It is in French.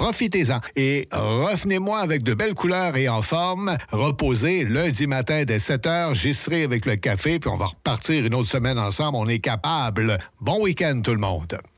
profitez-en. Et revenez-moi avec de belles couleurs et en forme. Reposez lundi matin dès 7h. J'y serai avec le café, puis on va repartir une autre semaine ensemble. On est capable. Bon week-end, tout le monde.